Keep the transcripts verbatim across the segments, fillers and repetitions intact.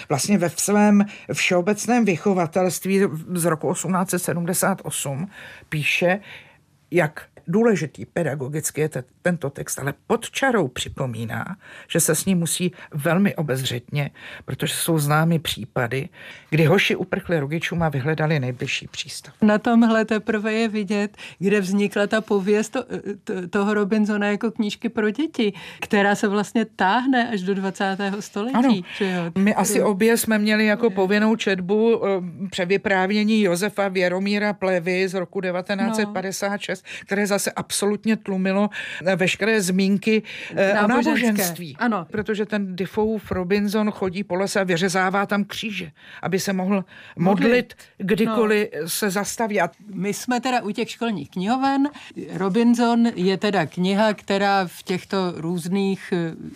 vlastně ve svém všeobecném vychovatelství z roku osmnáct set sedmdesát osm píše, jak důležitý pedagogicky je te, tento text, ale pod čarou připomíná, že se s ním musí velmi obezřetně, protože jsou známy případy, kdy hoši uprchli rodičům a vyhledali nejbližší přístav. Na tomhle teprve je vidět, kde vznikla ta pověst to, to, toho Robinsona jako knížky pro děti, která se vlastně táhne až do dvacátého století. Ano, že my asi obě jsme měli jako povinnou četbu převyprávění Josefa Věromíra Plevy z roku devatenáct set padesát šest, no. které zase absolutně tlumilo veškeré zmínky o náboženství. Ano. Protože ten Defoeův Robinson chodí po lese a vyřezává tam kříže, aby se mohl modlit, kdykoliv no. se zastaví. A my jsme teda u těch školních knihoven. Robinson je teda kniha, která v těchto různých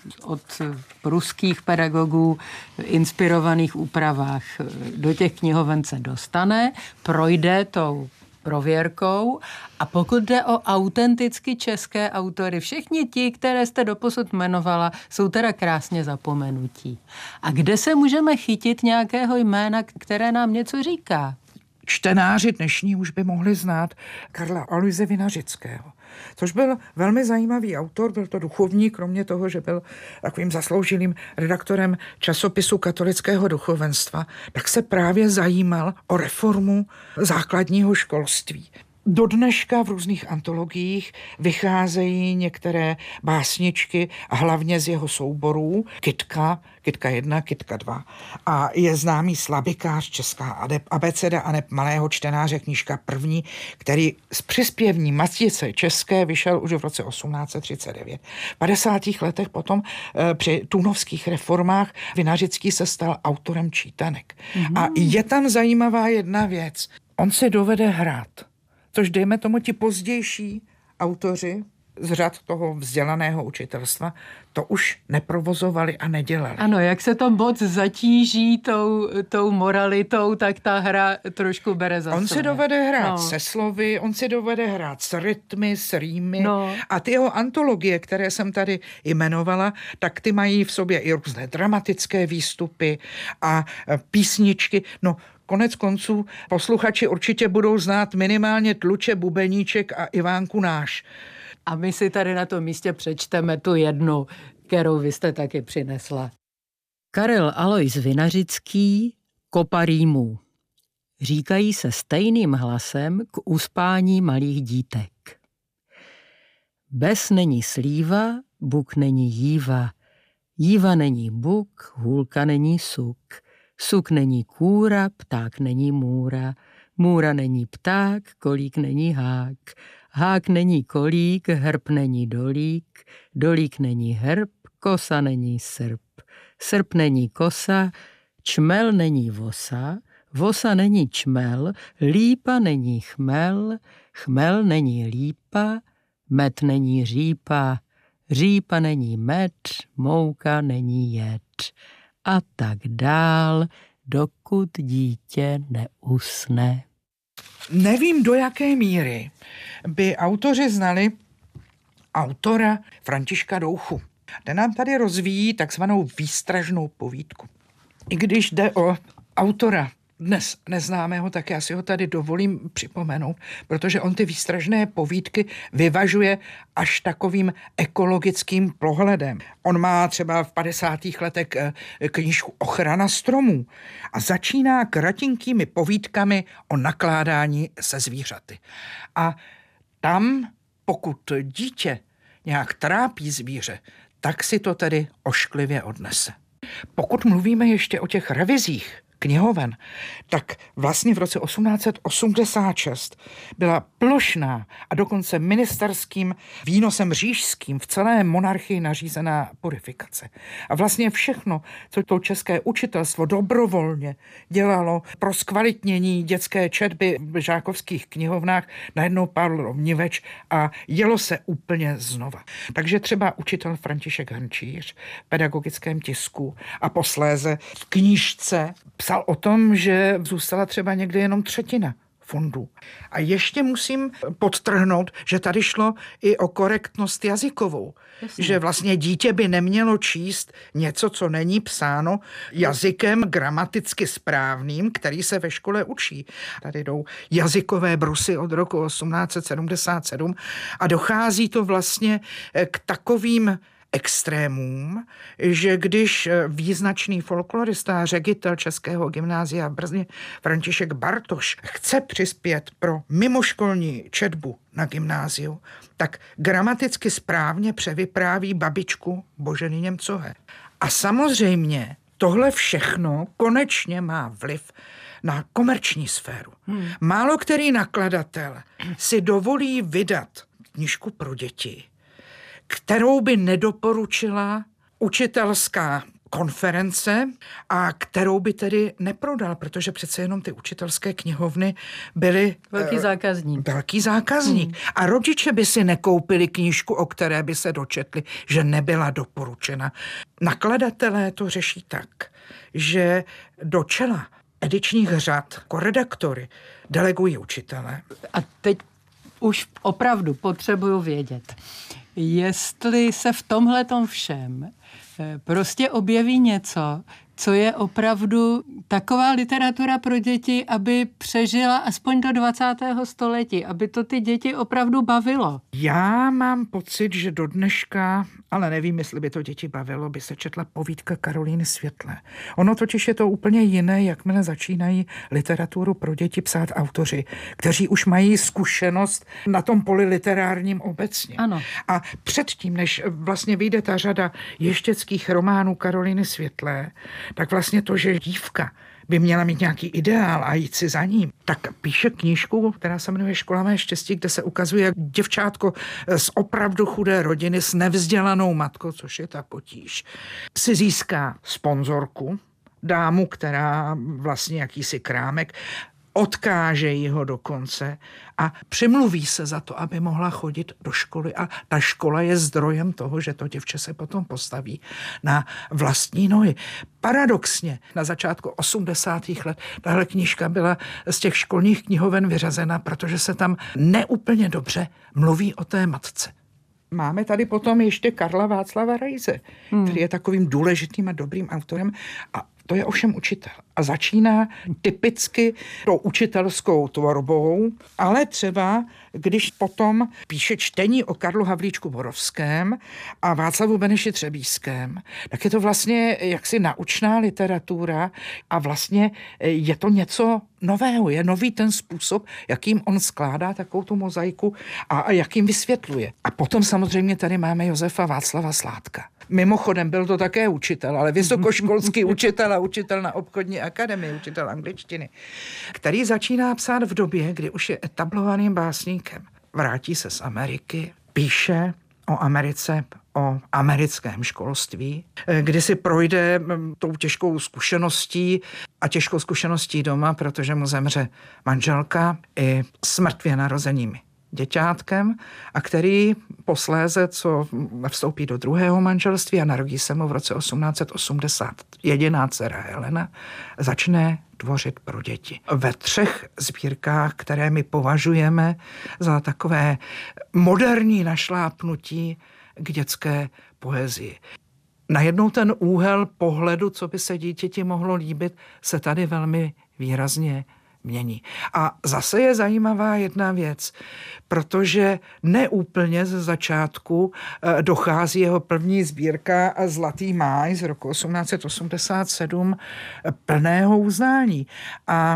od pruských pedagogů inspirovaných úpravách do těch knihoven se dostane, projde tou prověrkou a pokud jde o autenticky české autory, všichni ti, které jste doposud jmenovala, jsou teda krásně zapomenutí. A kde se můžeme chytit nějakého jména, které nám něco říká? Čtenáři dnešní už by mohli znát Karla Aloise Vinařického, což byl velmi zajímavý autor, byl to duchovník, kromě toho, že byl takovým zasloužilým redaktorem časopisu katolického duchovenstva, tak se právě zajímal o reformu základního školství. Do dneška v různých antologiích vycházejí některé básničky, hlavně z jeho souborů, Kytka, Kytka jedna, Kytka dva. A je známý slabikář, česká abeceda a neb malého čtenáře, knížka první, který z přispěvní Matice české vyšel už v roce osmnáct set třicet devět. V padesátých letech potom e, při tůnovských reformách Vinařický se stal autorem čítanek. Mm-hmm. A je tam zajímavá jedna věc. On si dovede hrát. Což dejme tomu ti pozdější autoři z řad toho vzdělaného učitelstva to už neprovozovali a nedělali. Ano, jak se to moc zatíží tou, tou moralitou, tak ta hra trošku bere za On své. si dovede hrát no. se slovy, on si dovede hrát s rytmy, s rýmy no. a ty jeho antologie, které jsem tady jmenovala, tak ty mají v sobě i různé dramatické výstupy a písničky. No, konec konců posluchači určitě budou znát minimálně Tluče, Bubeníček a Ivánku náš. A my si tady na tom místě přečteme tu jednu, kterou vy jste taky přinesla. Karel Alois Vinařický, Kopa rýmů. Říkají se stejným hlasem k uspání malých dítek. Bez není slíva, buk není jíva. Jíva není buk, hůlka není suk. Suk není kůra, pták není můra. Můra není pták, kolík není hák. Hák není kolík, hrb není dolík. Dolík není hrb, kosa není srp. Srp není kosa, čmel není vosa. Vosa není čmel, lípa není chmel. Chmel není lípa, med není řípa. Řípa není med, mouka není jed. A tak dál, dokud dítě neusne. Nevím, do jaké míry by autoři znali autora Františka Douchu. Ten nám tady rozvíjí takzvanou výstražnou povídku. I když jde o autora dnes neznámého, tak já si ho tady dovolím připomenout, protože on ty výstražné povídky vyvažuje až takovým ekologickým pohledem. On má třeba v padesátých letech knížku Ochrana stromů a začíná kratinkými povídkami o nakládání se zvířaty. A tam, pokud dítě nějak trápí zvíře, tak si to tedy ošklivě odnese. Pokud mluvíme ještě o těch revizích knihoven, tak vlastně v roce osmnáct set osmdesát šest byla plošná a dokonce ministerským výnosem říšským v celé monarchii nařízená purifikace. A vlastně všechno, co to české učitelstvo dobrovolně dělalo pro zkvalitnění dětské četby v žákovských knihovnách, najednou padlo vniveč a jelo se úplně znova. Takže třeba učitel František Hrnčíř v pedagogickém tisku a posléze v knížce psal o tom, že zůstala třeba někde jenom třetina fondů. A ještě musím podtrhnout, že tady šlo i o korektnost jazykovou. Jasně. Že vlastně dítě by nemělo číst něco, co není psáno jazykem gramaticky správným, který se ve škole učí. Tady jdou jazykové brusy od roku osmnáct set sedmdesát sedm a dochází to vlastně k takovým extrémům, že když význačný folklorista, ředitel Českého gymnázia v Brně František Bartoš chce přispět pro mimoškolní četbu na gymnáziu, tak gramaticky správně převypráví babičku Boženy Němcové. A samozřejmě tohle všechno konečně má vliv na komerční sféru. Hmm. Málo který nakladatel si dovolí vydat knížku pro děti, kterou by nedoporučila učitelská konference a kterou by tedy neprodal, protože přece jenom ty učitelské knihovny byly velký zákazník. Velký zákazník. Hmm. A rodiče by si nekoupili knížku, o které by se dočetli, že nebyla doporučena. Nakladatelé to řeší tak, že do čela edičních řad jako redaktory delegují učitele. A teď už opravdu potřebuju vědět, jestli se v tomhletom všem prostě objeví něco, co je opravdu taková literatura pro děti, aby přežila aspoň do dvacátého století, aby to ty děti opravdu bavilo. Já mám pocit, že do dneška, ale nevím, jestli by to děti bavilo, by se četla povídka Karolíny Světlé. Ono totiž je to úplně jiné, jakmile začínají literaturu pro děti psát autoři, kteří už mají zkušenost na tom poli literárním obecně. Ano. A předtím, než vlastně vyjde ta řada ještěckých románů Karolíny Světlé, tak vlastně to, že dívka by měla mít nějaký ideál a jít si za ním, tak píše knížku, která se jmenuje Škola mé štěstí, kde se ukazuje, jak děvčátko z opravdu chudé rodiny s nevzdělanou matkou, což je ta potíž, si získá sponzorku, dámu, která vlastně jakýsi krámek, odkáže ji ho dokonce a přimluví se za to, aby mohla chodit do školy. A ta škola je zdrojem toho, že to děvče se potom postaví na vlastní nohy. Paradoxně na začátku osmdesátých let tahle knížka byla z těch školních knihoven vyřazena, protože se tam neúplně dobře mluví o té matce. Máme tady potom ještě Karla Václava Raise, hmm. který je takovým důležitým a dobrým autorem a to je ovšem učitel. A začíná typicky tou učitelskou tvorbou, ale třeba, když potom píše čtení o Karlu Havlíčku Borovském a Václavu Beneši Třebíčském, tak je to vlastně jaksi naučná literatura a vlastně je to něco nového. Je nový ten způsob, jakým on skládá takovou tu mozaiku a, a jakým vysvětluje. A potom samozřejmě tady máme Josefa Václava Sládka. Mimochodem byl to také učitel, ale vysokoškolský učitel a učitel na obchodní akademii, učitel angličtiny, který začíná psát v době, kdy už je etablovaným básníkem. Vrátí se z Ameriky, píše o Americe, o americkém školství, kdy si projde tou těžkou zkušeností a těžkou zkušeností doma, protože mu zemře manželka i s mrtvě narozenými děťátkem a který posléze, co vstoupí do druhého manželství a narodí se mu v roce osmnáct set osmdesát jediná dcera Helena, začne tvořit pro děti. Ve třech sbírkách, které my považujeme za takové moderní našlápnutí k dětské poezii. Najednou ten úhel pohledu, co by se dítěti mohlo líbit, se tady velmi výrazně mění. A zase je zajímavá jedna věc, protože neúplně ze začátku dochází jeho první sbírka Zlatý máj z roku osmnáct set osmdesát sedm plného uznání. A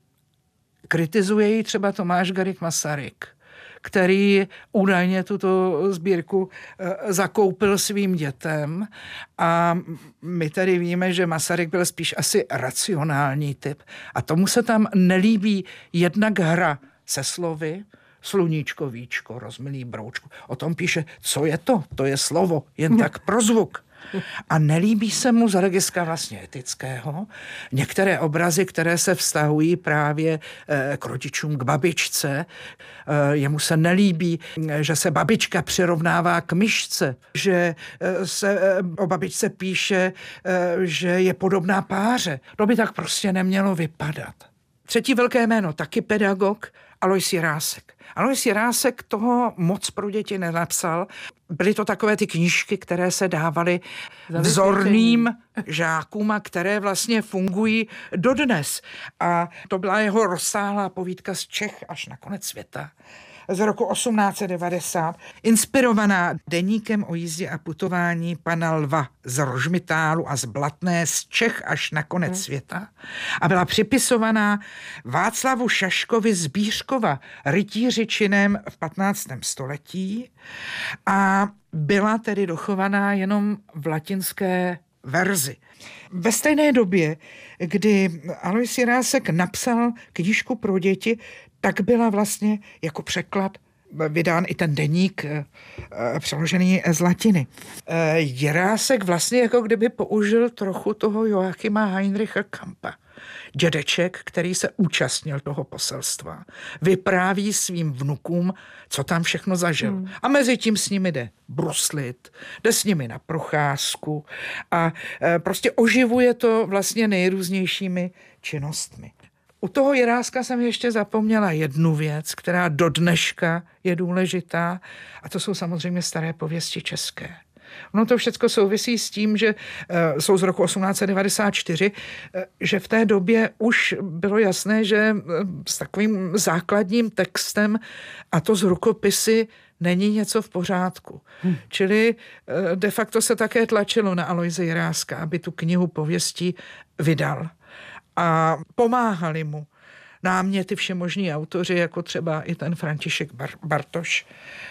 kritizuje ji třeba Tomáš Garrigue Masaryk, který údajně tuto sbírku zakoupil svým dětem a my tady víme, že Masaryk byl spíš asi racionální typ a tomu se tam nelíbí jednak hra se slovy, sluníčko, víčko, rozmilý broučku. O tom píše, co je to? To je slovo, jen tak pro zvuk. A nelíbí se mu z hlediska vlastně etického některé obrazy, které se vztahují právě k rodičům, k babičce. Jemu se nelíbí, že se babička přirovnává k myšce, že se o babičce píše, že je podobná páře. To by tak prostě nemělo vypadat. Třetí velké jméno, taky pedagog, Alois Jirásek. Alois Jirásek toho moc pro děti nenapsal. Byly to takové ty knížky, které se dávaly vzorným žákům a které vlastně fungují dodnes. A to byla jeho rozsáhlá povídka z Čech až na konec světa z roku osmnáct set devadesát, inspirovaná deníkem o jízdě a putování pana Lva z Rožmitálu a z Blatné z Čech až na konec hmm. světa a byla připisovaná Václavu Šaškovi z Bířkova, rytíři činem v patnáctém století a byla tedy dochovaná jenom v latinské verzi. Ve stejné době, kdy Alois Jirásek napsal knížku pro děti, tak byla vlastně jako překlad vydán i ten deník e, přeložený z latiny. E, Jirásek vlastně jako kdyby použil trochu toho Joachima Heinricha Kampa. Dědeček, který se účastnil toho poselstva, vypráví svým vnukům, co tam všechno zažil. Hmm. A mezi tím s nimi jde bruslit, jde s nimi na procházku a e, prostě oživuje to vlastně nejrůznějšími činnostmi. U toho Jiráska jsem ještě zapomněla jednu věc, která do dneška je důležitá, a to jsou samozřejmě staré pověsti české. Ono to všechno souvisí s tím, že uh, jsou z roku osmnáct set devadesát čtyři, uh, že v té době už bylo jasné, že uh, s takovým základním textem, a to z rukopisy, není něco v pořádku. Hmm. Čili uh, de facto se také tlačilo na Aloise Jiráska, aby tu knihu pověstí vydal. A pomáhali mu náměty všemožní autoři, jako třeba i ten František Bar- Bartoš.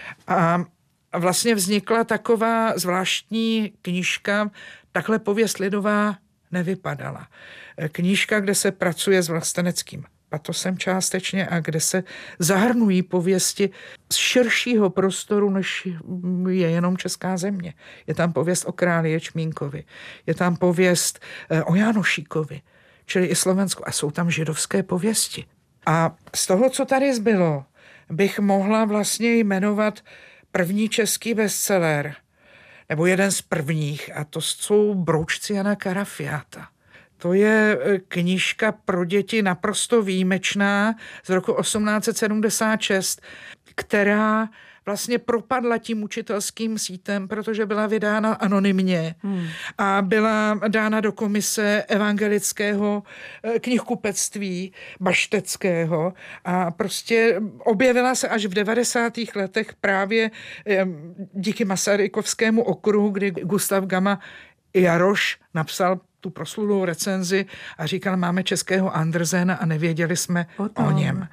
A vlastně vznikla taková zvláštní knížka, takhle pověst lidová nevypadala. Knížka, kde se pracuje s vlasteneckým patosem částečně a kde se zahrnují pověsti z širšího prostoru, než je jenom česká země. Je tam pověst o králi Ječmínkovi, je tam pověst o Jánošíkovi, čili i Slovensko. A jsou tam židovské pověsti. A z toho, co tady zbylo, bych mohla vlastně jmenovat první český bestseller, nebo jeden z prvních, a to jsou Broučci Jana Karafiáta. To je knížka pro děti naprosto výjimečná z roku osmnáct set sedmdesát šest, která vlastně propadla tím učitelským sítem, protože byla vydána anonymně hmm. a byla dána do komise evangelického knihkupectví bašteckého a prostě objevila se až v devadesátých letech právě díky Masarykovskému okruhu, kdy Gustav Gama Jaroš napsal tu proslulou recenzi a říkal, máme českého Andersena a nevěděli jsme o, o něm.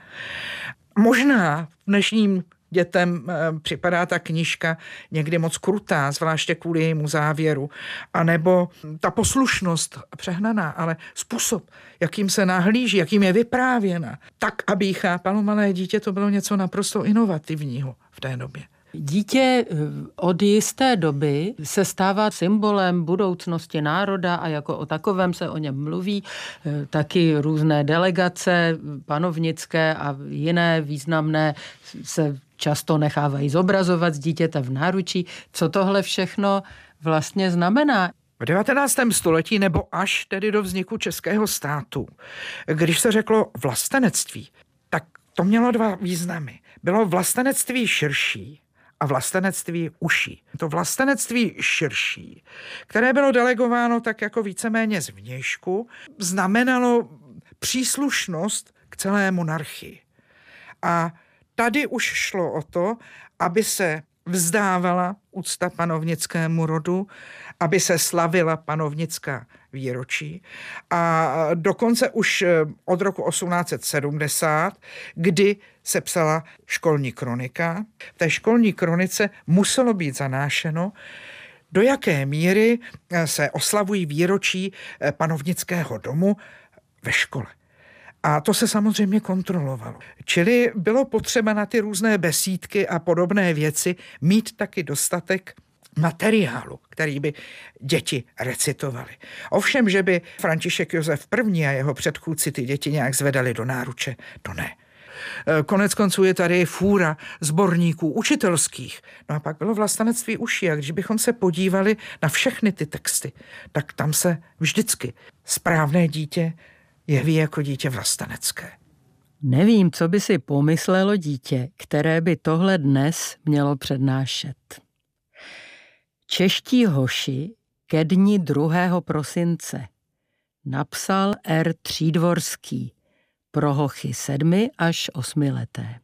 Možná v dnešním dětem připadá ta knížka někdy moc krutá, zvláště kvůli jejímu závěru, anebo ta poslušnost přehnaná, ale způsob, jakým se nahlíží, jakým je vyprávěna, tak, aby ji chápalo malé dítě, to bylo něco naprosto inovativního v té době. Dítě od jisté doby se stává symbolem budoucnosti národa a jako o takovém se o něm mluví. Taky různé delegace panovnické a jiné významné se často nechávají zobrazovat z dítěte v náručí. Co tohle všechno vlastně znamená? V devatenáctém století nebo až tedy do vzniku českého státu, když se řeklo vlastenectví, tak to mělo dva významy. Bylo vlastenectví širší a vlastenectví uší. To vlastenectví širší, které bylo delegováno tak jako víceméně zvnějšku, znamenalo příslušnost k celé monarchii. A tady už šlo o to, aby se vzdávala úcta panovnickému rodu, aby se slavila panovnická výročí. A dokonce už od roku osmnáct set sedmdesát, kdy se psala školní kronika, v té školní kronice muselo být zanášeno, do jaké míry se oslavují výročí panovnického domu ve škole. A to se samozřejmě kontrolovalo. Čili bylo potřeba na ty různé besídky a podobné věci mít taky dostatek materiálu, který by děti recitovali. Ovšem, že by František Josef I. a jeho předchůdci ty děti nějak zvedali do náruče, to ne. Konec konců je tady fůra sborníků učitelských. No a pak bylo vlastenectví uší. A když bychom se podívali na všechny ty texty, tak tam se vždycky správné dítě jeví jako dítě vlastenecké. Nevím, co by si pomyslelo dítě, které by tohle dnes mělo přednášet. Čeští hoši ke dni druhého prosince napsal R. Třídvorský pro hochy sedmi až osmileté.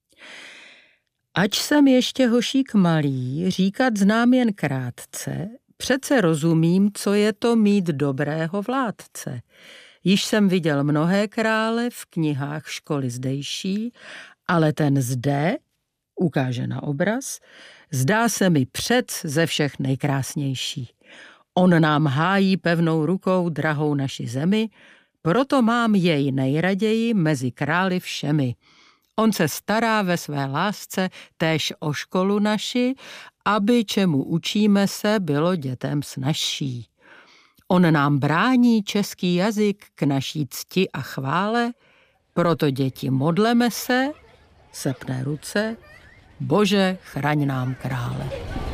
Ač jsem ještě hošík malý, říkat znám jen krátce, přece rozumím, co je to mít dobrého vládce. Již jsem viděl mnohé krále v knihách školy zdejší, ale ten zde, ukáže na obraz, zdá se mi přec ze všech nejkrásnější. On nám hájí pevnou rukou drahou naši zemi, proto mám jej nejraději mezi králi všemi. On se stará ve své lásce též o školu naši, aby čemu učíme se bylo dětem snazší. On nám brání český jazyk k naší cti a chvále, proto děti modleme se, sepne ruce, Bože, chraň nám krále.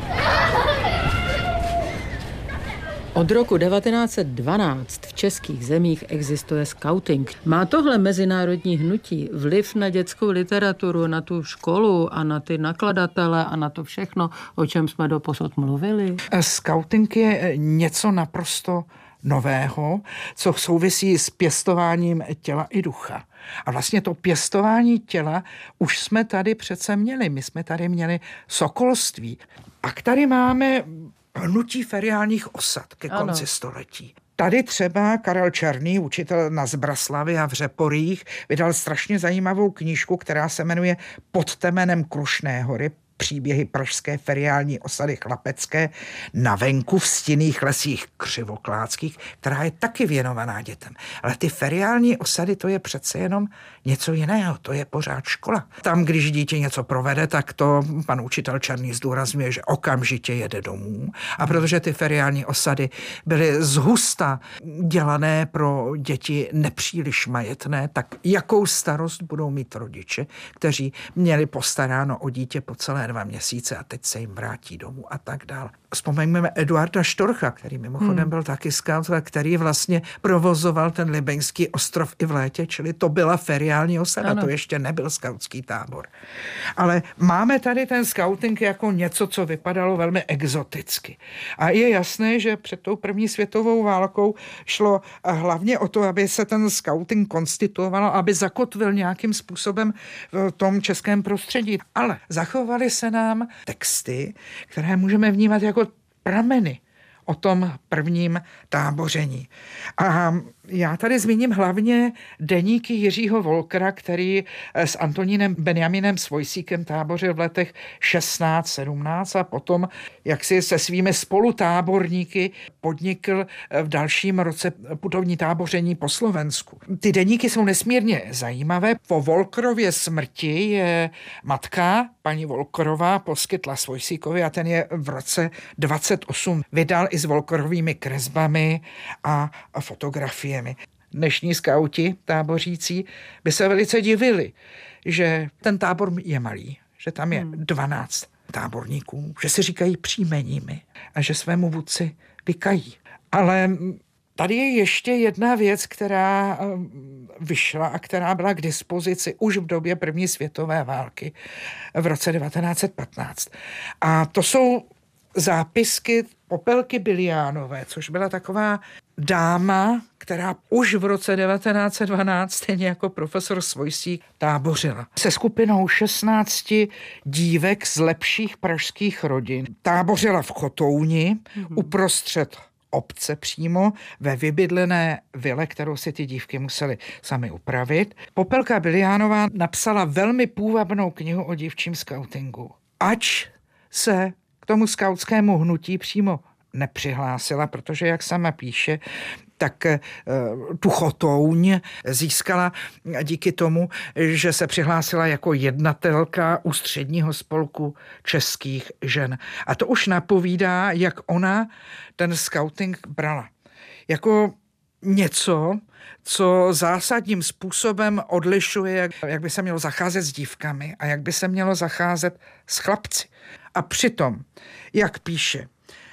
Od roku devatenáct set dvanáct v českých zemích existuje skauting. Má tohle mezinárodní hnutí vliv na dětskou literaturu, na tu školu a na ty nakladatele a na to všechno, o čem jsme doposud mluvili? Skauting je něco naprosto nového, co souvisí s pěstováním těla i ducha. A vlastně to pěstování těla už jsme tady přece měli. My jsme tady měli sokolství. Pak tady máme hnutí feriálních osad ke konci ano. století. Tady třeba Karel Černý, učitel na Zbraslavě a v Řeporích, vydal strašně zajímavou knížku, která se jmenuje Pod temenem Krušné hory, příběhy pražské feriální osady chlapecké na venku v stinných lesích křivoklátských, která je taky věnovaná dětem. Ale ty feriální osady, to je přece jenom něco jiného, to je pořád škola. Tam, když dítě něco provede, tak to pan učitel Černý zdůrazňuje, že okamžitě jede domů. A protože ty feriální osady byly zhusta dělané pro děti nepříliš majetné, tak jakou starost budou mít rodiče, kteří měli postaráno o dítě po celé dva měsíce a teď se jim vrátí domů a tak dále. Vzpomeňme Eduarda Štorcha, který mimochodem hmm. byl taky skaut, který vlastně provozoval ten Libeňský ostrov i v létě, čili to byla feriální osada, ano. To ještě nebyl skautský tábor. Ale máme tady ten skauting jako něco, co vypadalo velmi exoticky. A je jasné, že před tou první světovou válkou šlo hlavně o to, aby se ten skauting konstituoval, aby zakotvil nějakým způsobem v tom českém prostředí. Ale zachovaly se nám texty, které můžeme vnímat jako prameny o tom prvním táboření. A já tady zmíním hlavně deníky Jiřího Volkera, který s Antonínem Benjaminem Svojsíkem tábořil v letech šestnáct sedmnáct a potom, jak si se svými spolutáborníky podnikl v dalším roce putovní táboření po Slovensku. Ty deníky jsou nesmírně zajímavé. Po Volkerově smrti je matka, paní Volkerová, poskytla Svojsíkovi a ten je v roce dvacet osm vydal i s Volkerovými kresbami a fotografiemi. Dnešní skauti tábořící by se velice divili, že ten tábor je malý, že tam je dvanáct táborníků, že si říkají příjmeními a že svému vůdci vykají. Ale tady je ještě jedna věc, která vyšla a která byla k dispozici už v době první světové války v roce devatenáct set patnáct. A to jsou zápisky Popelky Biliánové, což byla taková dáma, která už v roce devatenáct set dvanáct, stejně jako profesor Svojsík, tábořila. Se skupinou šestnácti dívek z lepších pražských rodin. Tábořila v Chotouni, mm-hmm. uprostřed obce přímo, ve vybydlené vile, kterou si ty dívky musely sami upravit. Popelka Biliánová napsala velmi půvabnou knihu o dívčím skautingu. Ač se tomu skautskému hnutí přímo nepřihlásila, protože, jak sama píše, tak tu Chotouň získala díky tomu, že se přihlásila jako jednatelka ústředního spolku českých žen. A to už napovídá, jak ona ten skauting brala. Jako něco, co zásadním způsobem odlišuje, jak by se mělo zacházet s dívkami a jak by se mělo zacházet s chlapci. A přitom, jak píše,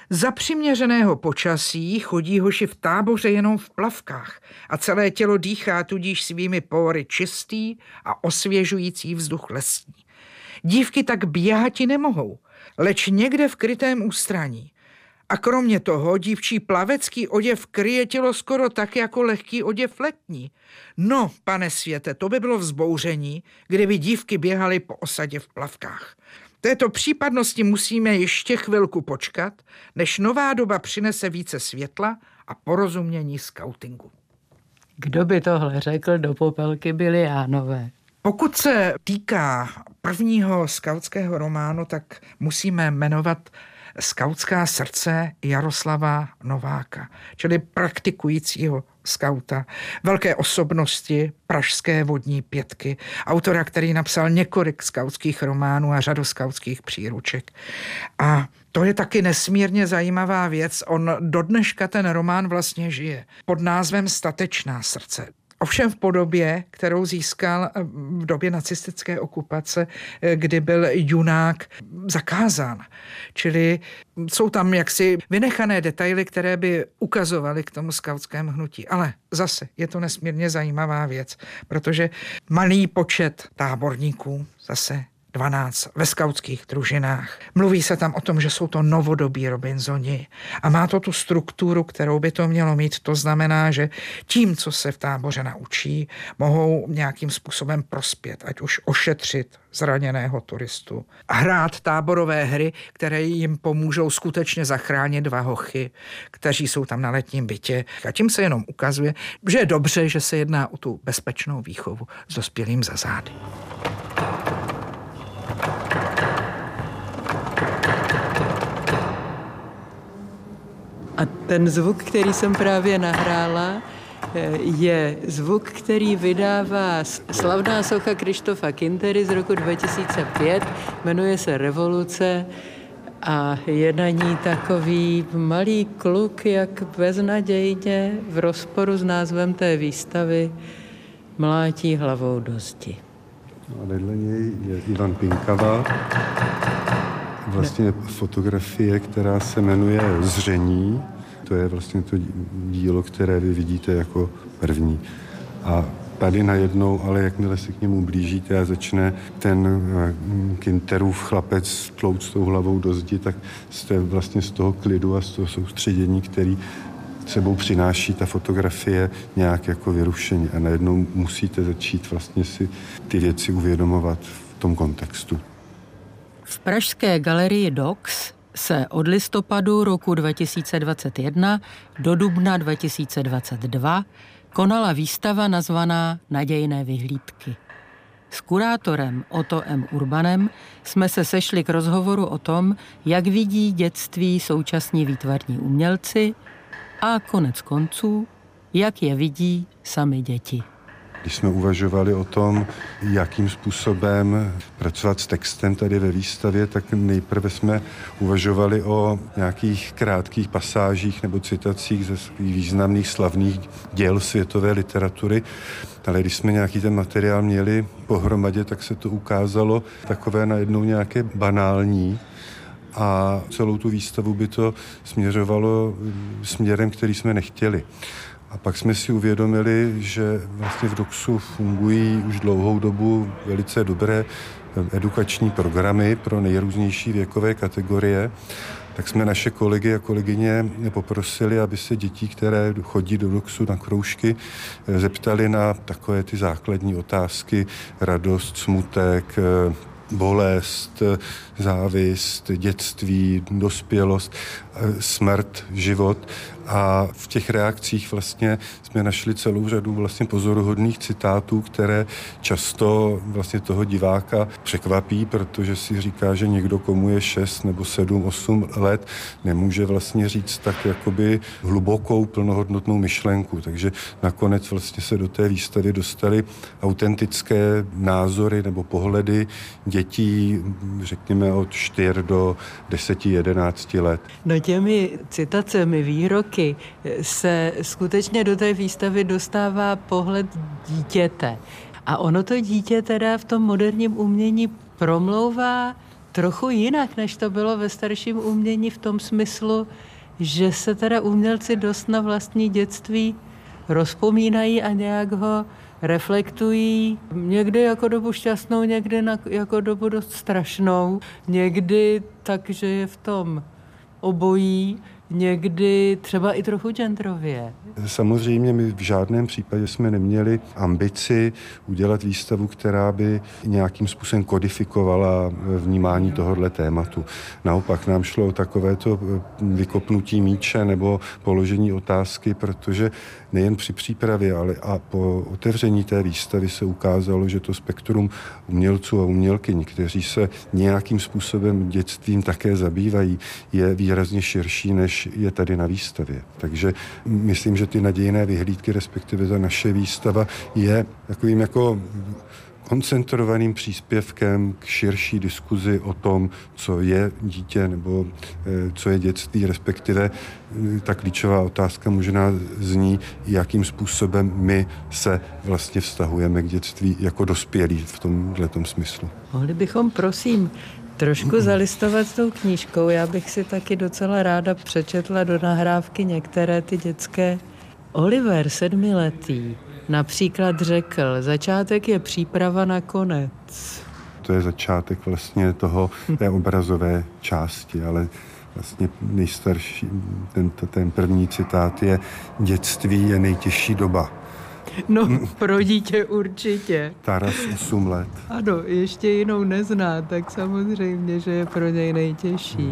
Za přiměřeného počasí chodí hoši v táboře jenom v plavkách a celé tělo dýchá tudíž svými pory čistý a osvěžující vzduch lesní. Dívky tak běhati nemohou, leč někde v krytém ústraní. A kromě toho dívčí plavecký oděv kryje tělo skoro tak jako lehký oděv letní. No, pane světe, to by bylo vzbouření, kdyby dívky běhaly po osadě v plavkách. Této případnosti musíme ještě chvilku počkat, než nová doba přinese více světla a porozumění skautingu. Kdo by tohle řekl, do popelky byly Jánové. Pokud se týká prvního skautského románu, tak musíme jmenovat Skautská srdce Jaroslava Nováka, čili praktikujícího skauta, velké osobnosti pražské vodní pětky, autora, který napsal několik skautských románů a řadu skautských příruček. A to je taky nesmírně zajímavá věc. On dodneška ten román vlastně žije pod názvem Statečná srdce. Ovšem v podobě, kterou získal v době nacistické okupace, kdy byl junák zakázán. Čili jsou tam jaksi vynechané detaily, které by ukazovaly k tomu skautskému hnutí. Ale zase je to nesmírně zajímavá věc, protože malý počet táborníků, zase dvanáct ve skautských družinách. Mluví se tam o tom, že jsou to novodobí Robinsoni a má to tu strukturu, kterou by to mělo mít. To znamená, že tím, co se v táboře naučí, mohou nějakým způsobem prospět, ať už ošetřit zraněného turistu a hrát táborové hry, které jim pomůžou skutečně zachránit dva hochy, kteří jsou tam na letním bytě. A tím se jenom ukazuje, že je dobře, že se jedná o tu bezpečnou výchovu s dospělým za zády. A ten zvuk, který jsem právě nahrála, je zvuk, který vydává slavná socha Krištofa Kintery z roku dva tisíce pět, jmenuje se Revoluce a je na ní takový malý kluk, jak beznadějně v rozporu s názvem té výstavy mlátí hlavou do zdi. A vedle něj je Ivan Pinkava, vlastně fotografie, která se jmenuje Zření. To je vlastně to dílo, které vy vidíte jako první. A tady najednou, ale jakmile se k němu blížíte a začne ten Kinterův chlapec tlouct s tou hlavou do zdi, tak jste vlastně z toho klidu a z toho soustředění, který sebou přináší ta fotografie, nějak jako vyrušení. A najednou musíte začít vlastně si ty věci uvědomovat v tom kontextu. V pražské galerii Dox se od listopadu roku dva tisíce dvacet jedna do dubna dva tisíce dvacet dva konala výstava nazvaná Nadějné vyhlídky. S kurátorem Otto M. Urbanem jsme se sešli k rozhovoru o tom, jak vidí dětství současní výtvarní umělci a konec konců, jak je vidí sami děti. Když jsme uvažovali o tom, jakým způsobem pracovat s textem tady ve výstavě, tak nejprve jsme uvažovali o nějakých krátkých pasážích nebo citacích ze významných slavných děl světové literatury. Ale když jsme nějaký ten materiál měli pohromadě, tak se to ukázalo takové najednou nějaké banální. A celou tu výstavu by to směřovalo směrem, který jsme nechtěli. A pak jsme si uvědomili, že vlastně v Doxu fungují už dlouhou dobu velice dobré edukační programy pro nejrůznější věkové kategorie. Tak jsme naše kolegy a kolegyně poprosili, aby se dětí, které chodí do Doxu na kroužky, zeptali na takové ty základní otázky: radost, smutek, bolest, závist, dětství, dospělost, smrt, život. A v těch reakcích vlastně jsme našli celou řadu vlastně pozoruhodných citátů, které často vlastně toho diváka překvapí, protože si říká, že někdo, komu je šest nebo sedm, osm let, nemůže vlastně říct tak jakoby hlubokou, plnohodnotnou myšlenku. Takže nakonec vlastně se do té výstavy dostaly autentické názory nebo pohledy dětí, řekněme od čtyř do deseti, jedenácti let. No těmi citacemi, výroky se skutečně do té výstavy dostává pohled dítěte. A ono to dítě teda v tom moderním umění promlouvá trochu jinak, než to bylo ve starším umění v tom smyslu, že se teda umělci dost na vlastní dětství rozpomínají a nějak ho reflektují. Někdy jako dobu šťastnou, někdy na, jako dobu dost strašnou, někdy tak, že je v tom obojí, někdy třeba i trochu genderově. Samozřejmě my v žádném případě jsme neměli ambici udělat výstavu, která by nějakým způsobem kodifikovala vnímání tohohle tématu. Naopak nám šlo o takovéto vykopnutí míče nebo položení otázky, protože nejen při přípravě, ale a po otevření té výstavy se ukázalo, že to spektrum umělců a umělkyň, kteří se nějakým způsobem dětstvím také zabývají, je výrazně širší, než je tady na výstavě. Takže myslím, že ty nadějné vyhlídky, respektive ta naše výstava, je takovým jako koncentrovaným příspěvkem k širší diskuzi o tom, co je dítě nebo co je dětství, respektive ta klíčová otázka možná zní, jakým způsobem my se vlastně vztahujeme k dětství jako dospělí v tomhletom smyslu. Mohli bychom, prosím, trošku zalistovat s tou knížkou. Já bych si taky docela ráda přečetla do nahrávky některé ty dětské. Oliver, sedmiletý, například řekl, začátek je příprava na konec. To je začátek vlastně toho, té obrazové části, ale vlastně nejstarší, ten, ten první citát je: dětství je nejtěžší doba. No, pro dítě určitě. Taras osm let. Ano, ještě jinou nezná, tak samozřejmě, že je pro něj nejtěžší.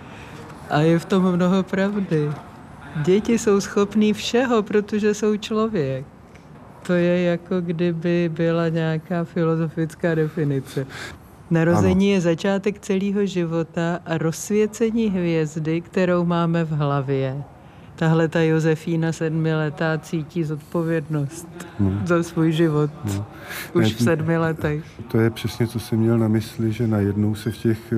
A je v tom mnoho pravdy. Děti jsou schopní všeho, protože jsou člověk. To je jako kdyby byla nějaká filozofická definice. Narození ano. Je začátek celého života a rozsvěcení hvězdy, kterou máme v hlavě. Tahle ta Josefína sedmiletá cítí zodpovědnost no. za svůj život. No. Už ne, v sedmi letech. To je přesně, co jsem měl na mysli, že najednou se v těch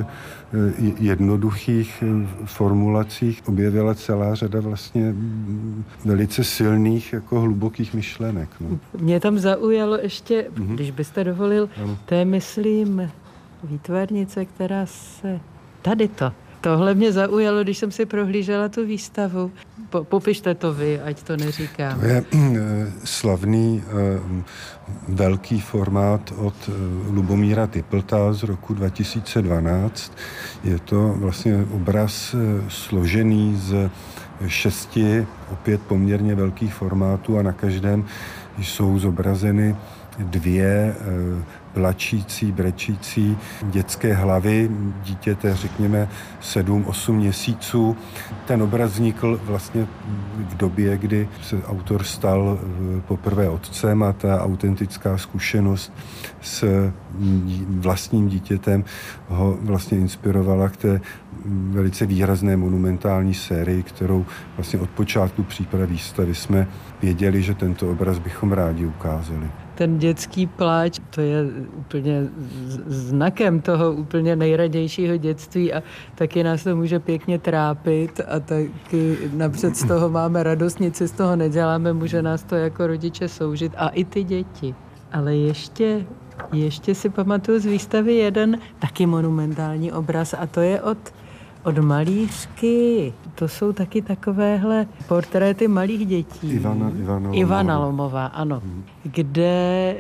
jednoduchých formulacích objevila celá řada vlastně velice silných, jako hlubokých myšlenek. No. Mě tam zaujalo ještě, mm-hmm. když byste dovolil, ano. to je, myslím, výtvarnice, která se... Tady to. Tohle mě zaujalo, když jsem si prohlížela tu výstavu. Po, popište to vy, ať to neříkám. To je slavný velký formát od Lubomíra Typlta z roku dva tisíce dvanáct. Je to vlastně obraz složený z šesti opět poměrně velkých formátů a na každém jsou zobrazeny dvě plačící, brečící dětské hlavy dítěte, řekněme, sedm osm měsíců. Ten obraz vznikl vlastně v době, kdy se autor stal poprvé otcem a ta autentická zkušenost s vlastním dítětem ho vlastně inspirovala k té velice výrazné monumentální sérii, kterou vlastně od počátku přípravy výstavy jsme věděli, že tento obraz bychom rádi ukázali. Ten dětský pláč, to je úplně znakem toho úplně nejradějšího dětství a taky nás to může pěkně trápit a taky napřed z toho máme radost, nic si z toho neděláme, může nás to jako rodiče soužit a i ty děti. Ale ještě, ještě si pamatuju z výstavy jeden taky monumentální obraz a to je od Od malířky, to jsou taky takovéhle portréty malých dětí. Ivana, Ivana Lomová. Ivana Lomová, ano. Hmm. Kde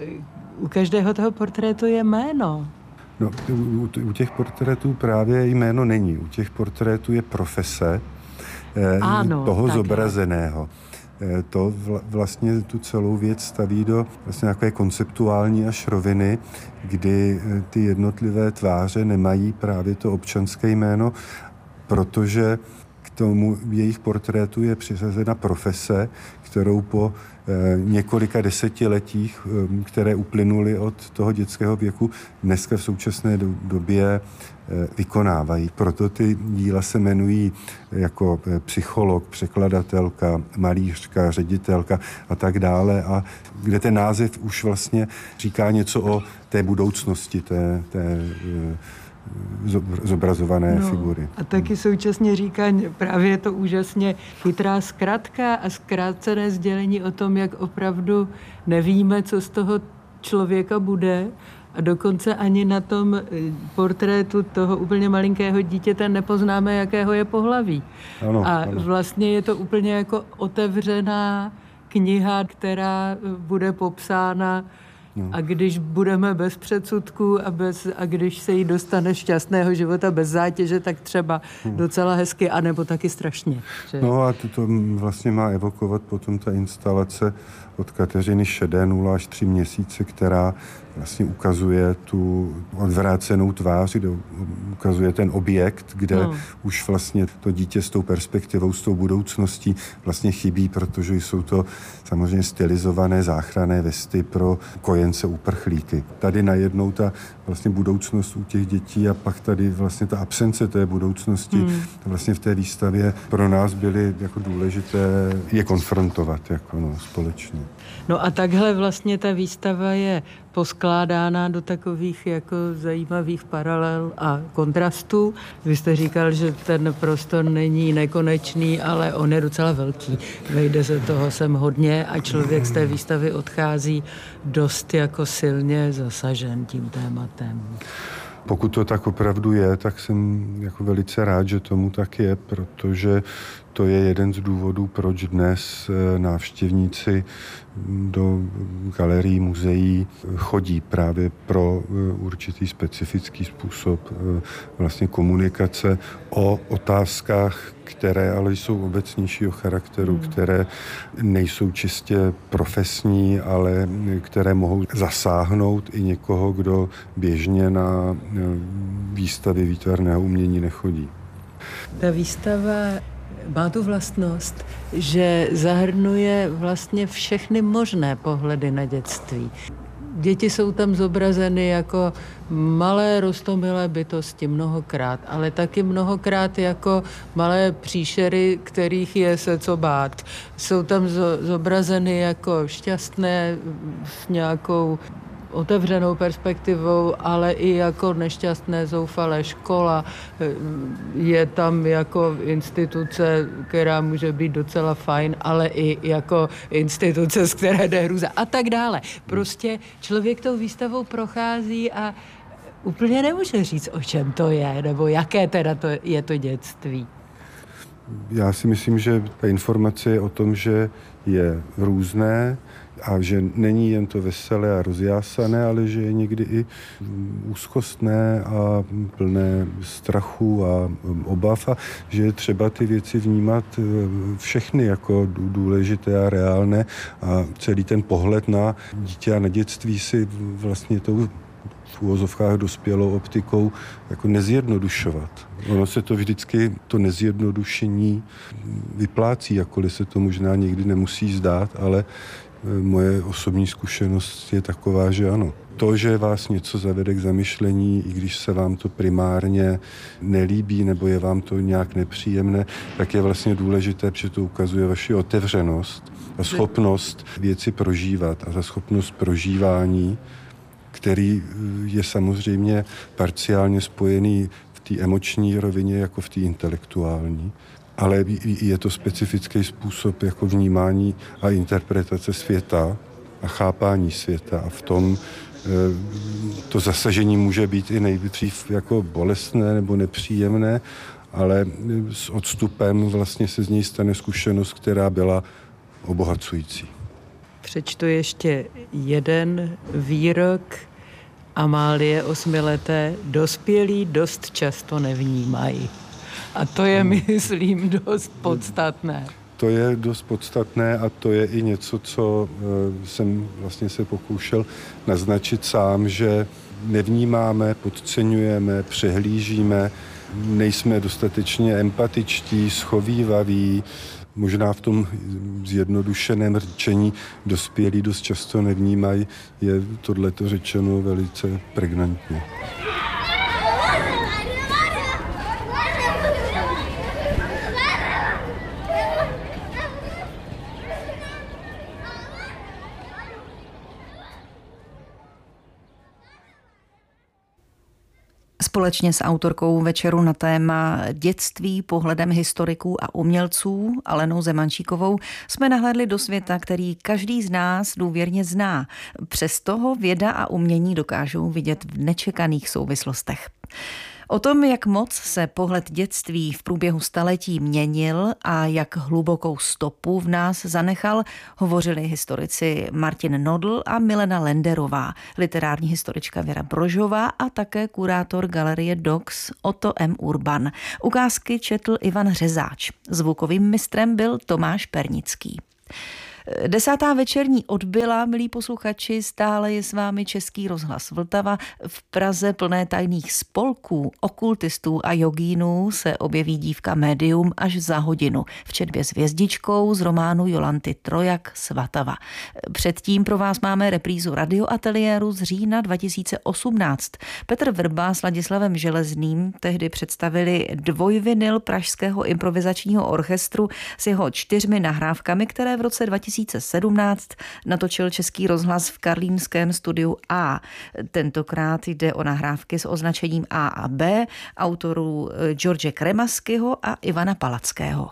u každého toho portrétu je jméno. No, u, u těch portrétů právě jméno není. U těch portrétů je profese eh, ano, toho tak zobrazeného. Eh, to vla, vlastně tu celou věc staví do vlastně nějaké konceptuální až roviny, kdy eh, ty jednotlivé tváře nemají právě to občanské jméno, protože k tomu jejich portrétu je přiřazena profese, kterou po eh, několika desetiletích, eh, které uplynuly od toho dětského věku, dneska v současné do, době eh, vykonávají. Proto ty díla se jmenují jako eh, psycholog, překladatelka, malířka, ředitelka a tak dále, a kde ten název už vlastně říká něco o té budoucnosti, té, té eh, zobrazované no, figury. A taky současně říká, právě je to úžasně chytrá zkratka a zkrácené sdělení o tom, jak opravdu nevíme, co z toho člověka bude A dokonce ani na tom portrétu toho úplně malinkého dítěte nepoznáme, jakého je pohlaví. Ano, a ano. vlastně je to úplně jako otevřená kniha, která bude popsána. No. A když budeme bez předsudků a, bez, a když se jí dostane šťastného života bez zátěže, tak třeba hmm. docela hezky, anebo taky strašně. Že? No a to, to vlastně má evokovat potom ta instalace od Kateřiny Šedé nula až tři měsíce, která vlastně ukazuje tu odvrácenou tvář, kde ukazuje ten objekt, kde no. už vlastně to dítě s tou perspektivou, s tou budoucností vlastně chybí, protože jsou to samozřejmě stylizované záchranné vesty pro kojence uprchlíky. Tady najednou ta vlastně budoucnost u těch dětí a pak tady vlastně ta absence té budoucnosti hmm. vlastně v té výstavě pro nás byly jako důležité je konfrontovat jako no, společně. No a takhle vlastně ta výstava je poskládána do takových jako zajímavých paralel a kontrastů. Vy jste říkal, že ten prostor není nekonečný, ale on je docela velký. Vejde se toho sem hodně a člověk z té výstavy odchází dost jako silně zasažen tím tématem. Pokud to tak opravdu je, tak jsem jako velice rád, že tomu tak je, protože to je jeden z důvodů, proč dnes návštěvníci do galerií, muzeí chodí právě pro určitý specifický způsob vlastně komunikace o otázkách, které ale jsou obecnějšího charakteru, hmm. které nejsou čistě profesní, ale které mohou zasáhnout i někoho, kdo běžně na výstavy výtvarného umění nechodí. Ta výstava má tu vlastnost, že zahrnuje vlastně všechny možné pohledy na dětství. Děti jsou tam zobrazeny jako malé roztomilé bytosti mnohokrát, ale taky mnohokrát jako malé příšery, kterých je se co bát. Jsou tam zobrazeny jako šťastné s nějakou otevřenou perspektivou, ale i jako nešťastné zoufalé škola. Je tam jako instituce, která může být docela fajn, ale i jako instituce, z které jde hrůza a tak dále. Prostě člověk tou výstavou prochází a úplně nemůže říct, o čem to je, nebo jaké teda to je to dětství. Já si myslím, že ta informace je o tom, že je různé, a že není jen to veselé a rozjásané, ale že je někdy i úzkostné a plné strachu a obav a že je třeba ty věci vnímat všechny jako důležité a reálné a celý ten pohled na dítě a na dětství si vlastně tou v úvozovkách dospělou optikou jako nezjednodušovat. Ono se to vždycky, to nezjednodušení vyplácí, jakkoliv se to možná někdy nemusí zdát, ale moje osobní zkušenost je taková, že ano. To, že vás něco zavede k zamyšlení, i když se vám to primárně nelíbí nebo je vám to nějak nepříjemné, tak je vlastně důležité, protože to ukazuje vaši otevřenost a schopnost věci prožívat. A ta schopnost prožívání, který je samozřejmě parciálně spojený v té emoční rovině jako v té intelektuální, ale je to specifický způsob jako vnímání a interpretace světa a chápání světa. A v tom to zasažení může být i nejdřív jako bolestné nebo nepříjemné, ale s odstupem vlastně se z něj stane zkušenost, která byla obohacující. Přečtu ještě jeden výrok Amálie osmileté. Dospělí dost často nevnímají. A to je, myslím, dost podstatné. To je dost podstatné a to je i něco, co jsem vlastně se pokoušel naznačit sám, že nevnímáme, podceňujeme, přehlížíme, nejsme dostatečně empatičtí, schovývaví, možná v tom zjednodušeném řečení dospělí dost často nevnímají, je tohleto řečeno velice pregnantně. Společně s autorkou večeru na téma dětství pohledem historiků a umělců Alenou Zemančíkovou jsme nahlédli do světa, který každý z nás důvěrně zná. Přes toho věda a umění dokážou vidět v nečekaných souvislostech. O tom, jak moc se pohled dětství v průběhu staletí měnil a jak hlubokou stopu v nás zanechal, hovořili historici Martin Nodl a Milena Lenderová, literární historička Věra Brožová a také kurátor galerie Dox Otto M. Urban. Ukázky četl Ivan Řezáč. Zvukovým mistrem byl Tomáš Pernický. Desátá večerní odbyla, milí posluchači, stále je s vámi Český rozhlas Vltava. V Praze plné tajných spolků, okultistů a jogínů se objeví dívka médium až za hodinu v četbě s Hvězdičkou z románu Jolanty Trojak Svatava. Předtím pro vás máme reprízu radioateliéru z října dva tisíce osmnáct. Petr Vrba s Ladislavem Železným tehdy představili dvojvinyl Pražského improvizačního orchestru s jeho čtyřmi nahrávkami, které v roce dva tisíce sedmnáct natočil Český rozhlas v karlínském studiu A. Tentokrát jde o nahrávky s označením A a B autorů George Kremaskyho a Ivana Palackého.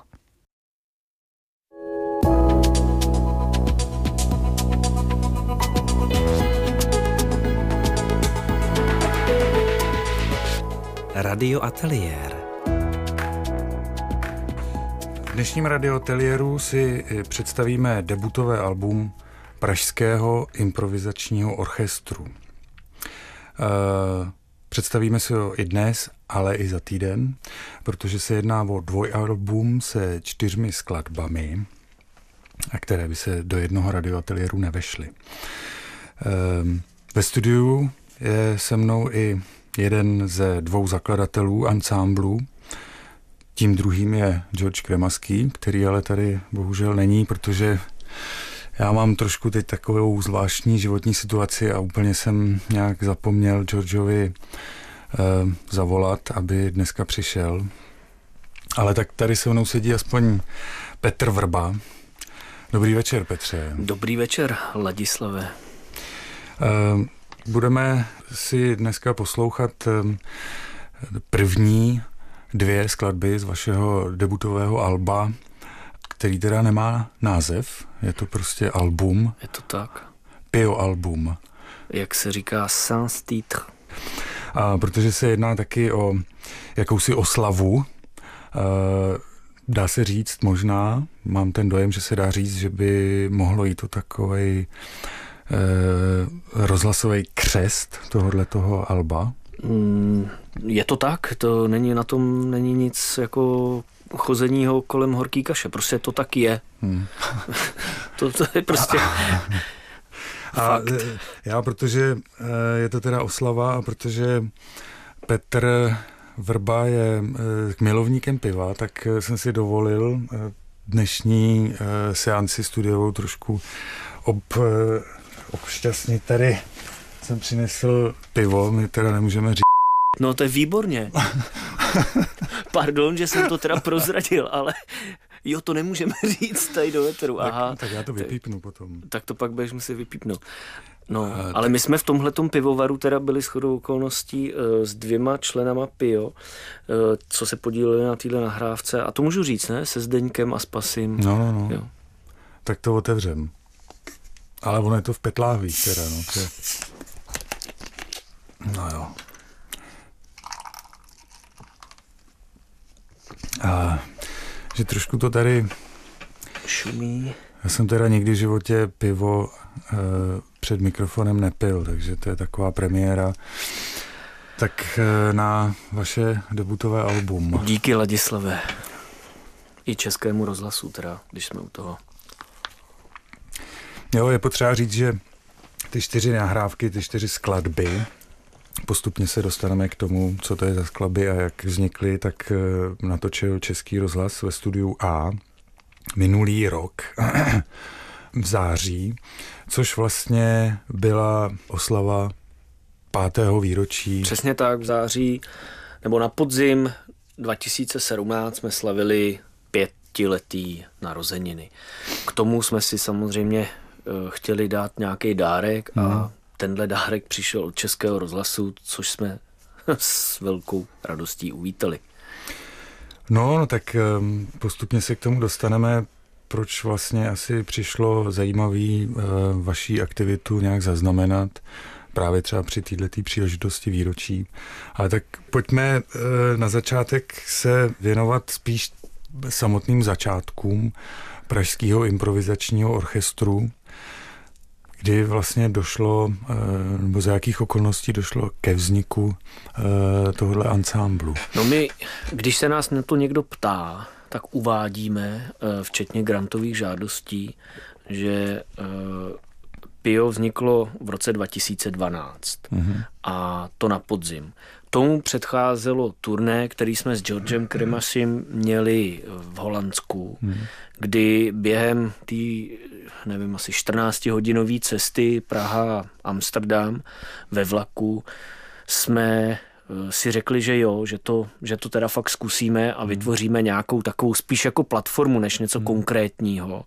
Radioateliér. V dnešním radioateliéru si představíme debutové album Pražského improvizačního orchestru. Představíme si ho i dnes, ale i za týden, protože se jedná o dvojalbum se čtyřmi skladbami, které by se do jednoho radioateliéru nevešly. Ve studiu je se mnou i jeden ze dvou zakladatelů ansámblu. Tím druhým je George Kremaský, který ale tady bohužel není, protože já mám trošku teď takovou zvláštní životní situaci a úplně jsem nějak zapomněl Georgeovi eh, zavolat, aby dneska přišel. Ale tak tady se mnou sedí aspoň Petr Vrba. Dobrý večer, Petře. Dobrý večer, Ladislave. Eh, budeme si dneska poslouchat eh, první dvě skladby z vašeho debutového alba, který teda nemá název, je to prostě album. Je to tak. Pio album. Jak se říká sans titre. A protože se jedná taky o jakousi oslavu, dá se říct možná, mám ten dojem, že se dá říct, že by mohlo jít o takovej eh, rozhlasový křest tohohletoho alba. Je to tak, to není na tom není nic jako chozeního kolem horký kaše, prostě to tak je. Hmm. to, to je prostě a já, protože je to teda oslava a protože Petr Vrba je milovníkem piva, tak jsem si dovolil dnešní seanci studiovou trošku ob, obšťastnit. Tady jsem přinesl pivo, my teda nemůžeme říct. No to je výborně. Pardon, že jsem to teda prozradil, ale jo, to nemůžeme říct tady do éteru. Aha. Tak, tak já to vypípnu potom. Tak to pak budeš muset vypípnout. No, uh, ale tak... my jsme v tomhletom pivovaru teda byli shodou okolností uh, s dvěma členama Pio, uh, co se podíleli na téhle nahrávce. A to můžu říct, ne? Se Zdeňkem a s Pasim. No, no, no. Jo. Tak to otevřem. Ale ono je to v Petláhvích teda, no. Tě... No jo. A že trošku to tady šumí. Já jsem teda nikdy v životě pivo e, před mikrofonem nepil, takže to je taková premiéra. Tak e, na vaše debutové album. Díky, Ladislave. I Českému rozhlasu teda, když jsme u toho. Jo, je potřeba říct, že ty čtyři nahrávky, ty čtyři skladby, postupně se dostaneme k tomu, co to je za skladby a jak vznikly, tak natočil Český rozhlas ve studiu A minulý rok v září, což vlastně byla oslava pátého výročí. Přesně tak, v září, nebo na podzim dva tisíce sedmnáct jsme slavili pětiletý narozeniny. K tomu jsme si samozřejmě chtěli dát nějaký dárek a hmm. tenhle dárek přišel od Českého rozhlasu, což jsme s velkou radostí uvítali. No, no tak postupně se k tomu dostaneme, proč vlastně asi přišlo zajímavý vaší aktivitu nějak zaznamenat právě třeba při této příležitosti výročí. Ale tak pojďme na začátek se věnovat spíš samotným začátkům Pražského improvizačního orchestru, kdy vlastně došlo, nebo za jakých okolností došlo ke vzniku tohohle ansámblu. No my, když se nás na to někdo ptá, tak uvádíme, včetně grantových žádostí, že Pio vzniklo v roce dva tisíce dvanáct mm-hmm. a to na podzim. Tomu předcházelo turné, který jsme s Georgem Kremasim měli v Holandsku, mm. kdy během té, nevím, asi čtrnáctihodinové cesty Praha-Amsterdam ve vlaku jsme si řekli, že jo, že to, že to teda fakt zkusíme a vytvoříme nějakou takovou spíš jako platformu, než něco mm. konkrétního.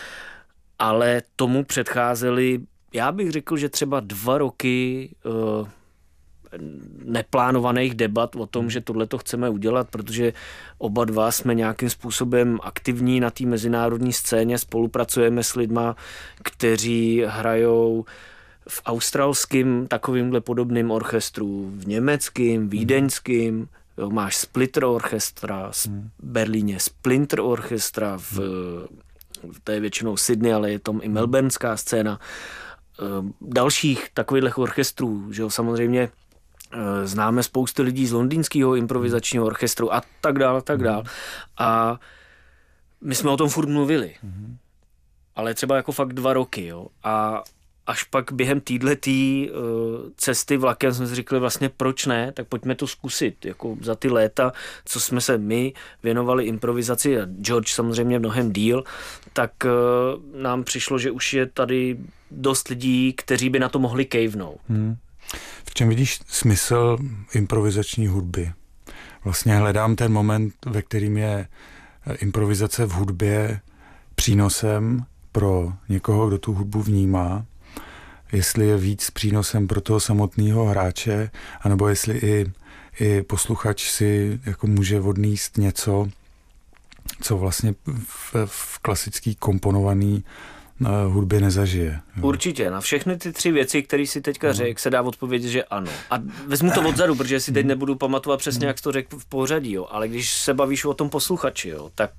Ale tomu předcházely, já bych řekl, že třeba dva roky uh, neplánovaných debat o tom, že tohle to chceme udělat, protože oba dva jsme nějakým způsobem aktivní na té mezinárodní scéně, spolupracujeme s lidma, kteří hrajou v australském takovýmhle podobným orchestru, v německém, vídeňském, jo, máš Splitter orchestra, v Berlíně Splinter orchestra, v, to je většinou Sydney, ale je tam i melbournská scéna. Dalších takových orchestrů, že jo, samozřejmě známe spousty lidí z londýnského improvizačního orchestru a tak dál, a tak dál. A my jsme o tom furt mluvili. Ale třeba jako fakt dva roky, jo. A až pak během téhletý cesty vlakem jsme si řekli vlastně proč ne, tak pojďme to zkusit. Jako za ty léta, co jsme se my věnovali improvizaci a George samozřejmě mnohem díl, tak nám přišlo, že už je tady dost lidí, kteří by na to mohli kejvnout. Hmm. V čem vidíš smysl improvizační hudby? Vlastně hledám ten moment, ve kterým je improvizace v hudbě přínosem pro někoho, kdo tu hudbu vnímá, jestli je víc přínosem pro toho samotného hráče, anebo jestli i, i posluchač si jako může odníst něco, co vlastně v, v klasický komponovaný hudbě nezažije. Jo. Určitě. Na všechny ty tři věci, které si teďka řekl, se dá odpovědět, že ano. A vezmu to odzadu, protože si teď nebudu pamatovat přesně, jak jsi to řekl v pořadí, jo. Ale když se bavíš o tom posluchači, jo, tak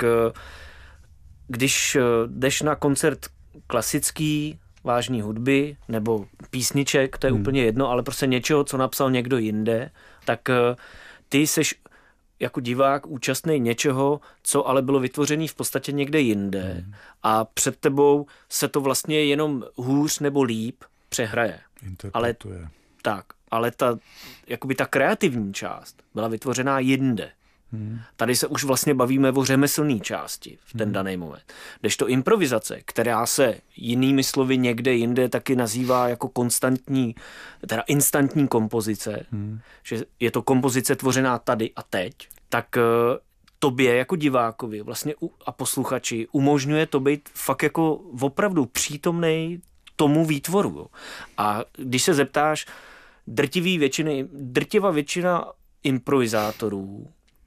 když jdeš na koncert klasický vážný hudby nebo písniček, to je hmm. úplně jedno, ale prostě něčeho, co napsal někdo jinde, tak ty seš jako divák účastnej něčeho, co ale bylo vytvořený v podstatě někde jinde hmm. a před tebou se to vlastně jenom hůř nebo líp přehraje. Ale tak, ale ta, jakoby ta kreativní část byla vytvořená jinde. Hmm. Tady se už vlastně bavíme o řemeslné části v ten hmm. daný moment. Kdežto improvizace, která se jinými slovy někde jinde taky nazývá jako konstantní, teda instantní kompozice, hmm. že je to kompozice tvořená tady a teď, tak tobě jako divákovi vlastně a posluchači umožňuje to být fakt jako opravdu přítomnej tomu výtvoru. A když se zeptáš drtivý většiny, drtivá většina improvizátorů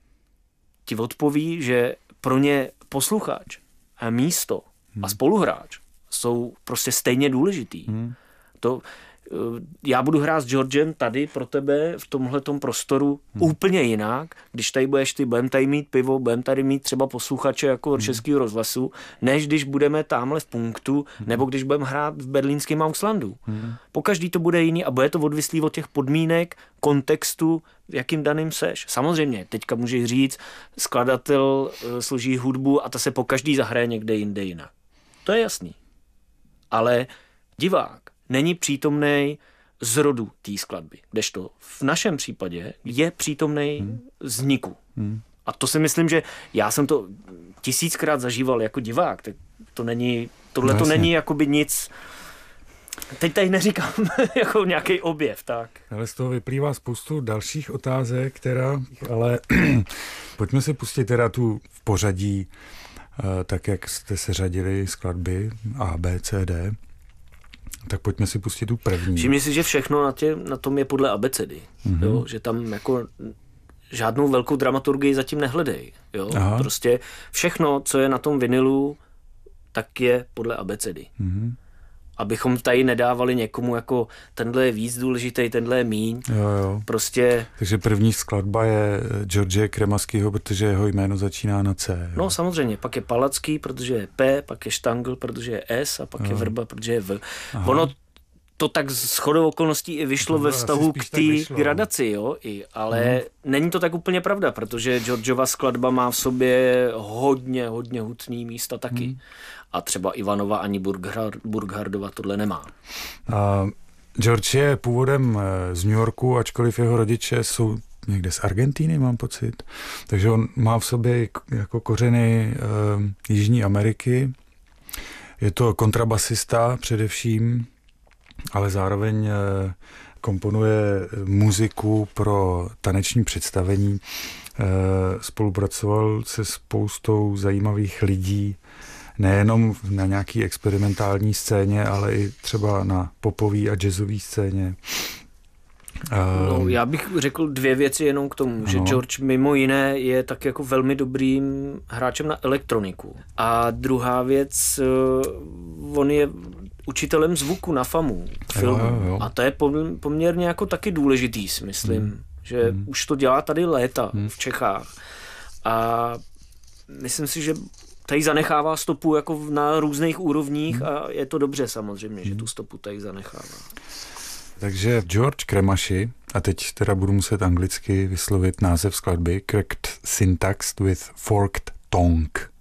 ti odpoví, že pro ně posluchač a místo hmm. a spoluhráč jsou prostě stejně důležitý. Hmm. To, já budu hrát s Georgem tady pro tebe v tomhletom prostoru hmm. úplně jinak, když tady budeš ty, budeme tady mít pivo, budeme tady mít třeba posluchače jako od hmm. Českého rozhlasu, než když budeme tamhle v punktu, hmm. nebo když budeme hrát v berlínském Auslandu. Hmm. Pokaždý to bude jiný a bude to odvislý od těch podmínek, kontextu, v jakým daným seš. Samozřejmě, teďka můžeš říct, skladatel složí hudbu a ta se pokaždý zahraje někde jinde jinak. To je jasný. Ale divák není přítomnej z rodu té skladby. Kdežto v našem případě je přítomnej hmm. vzniku. Hmm. A to si myslím, že já jsem to tisíckrát zažíval jako divák. To není, tohle no, to není jakoby nic. Teď tady neříkám jako nějaký objev, tak. Ale z toho vyplývá spoustu dalších otázek, která, ale pojďme si pustit teda tu v pořadí, tak jak jste se řadili skladby A, B, C, D. tak pojďme si pustit tu první. Všimni si, že všechno na, tě, na tom je podle abecedy, mm-hmm. jo? Že tam jako žádnou velkou dramaturgii zatím nehledej. Jo? Prostě všechno, co je na tom vinilu, tak je podle abecedy. Mm-hmm. Abychom tady nedávali někomu jako tenhle je víc důležitý, tenhle je míň. Jo, jo. Prostě... Takže první skladba je George Kremaskýho, protože jeho jméno začíná na C. Jo? No samozřejmě, pak je Palacký, protože je P, pak je Štangl, protože je S a pak jo. je Vrba, protože je V. Aha. Ono to tak shodou okolností i vyšlo ve vztahu k té gradaci, jo, i, ale hmm. není to tak úplně pravda, protože Georgeova skladba má v sobě hodně, hodně hutný místa taky. Hmm. A třeba Ivanova ani Burghard, Burghardova tohle nemá. A George je původem z New Yorku, ačkoliv jeho rodiče jsou někde z Argentíny, mám pocit. Takže on má v sobě jako kořeny uh, Jižní Ameriky. Je to kontrabasista především, ale zároveň komponuje muziku pro taneční představení. Spolupracoval se spoustou zajímavých lidí, nejenom na nějaký experimentální scéně, ale i třeba na popové a jazzové scéně. No, já bych řekl dvě věci jenom k tomu, ano. že George mimo jiné je tak jako velmi dobrým hráčem na elektroniku. A druhá věc, on je učitelem zvuku na FAMu filmu. Jo, jo, jo. A to je poměrně jako taky důležitý, si myslím, hmm. že hmm. už to dělá tady léta hmm. v Čechách. A myslím si, že tady zanechává stopu jako na různých úrovních hmm. a je to dobře samozřejmě, hmm. že tu stopu tady zanechává. Takže George Kremaši, a teď teda budu muset anglicky vyslovit název skladby, Cracked Syntax with Forked Tongue.